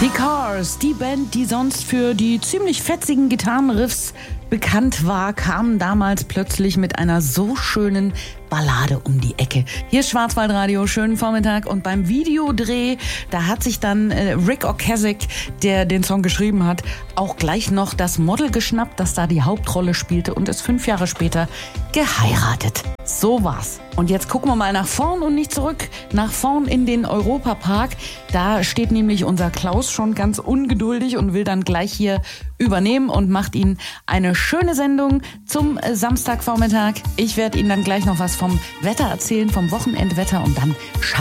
Die Cars, die Band, die sonst für die ziemlich fetzigen Gitarrenriffs bekannt war, kam damals plötzlich mit einer so schönen Ballade um die Ecke. Hier ist Schwarzwaldradio, schönen Vormittag. Und beim Videodreh, da hat sich dann Rick Ocasek, der den Song geschrieben hat, auch gleich noch das Model geschnappt, das da die Hauptrolle spielte und ist 5 Jahre später geheiratet. So war's. Und jetzt gucken wir mal nach vorn und nicht zurück. Nach vorn in den Europapark. Da steht nämlich unser Klaus schon ganz ungeduldig und will dann gleich hier übernehmen und macht Ihnen eine schöne Sendung zum Samstagvormittag. Ich werde Ihnen dann gleich noch was vom Wetter erzählen, vom Wochenendwetter, und dann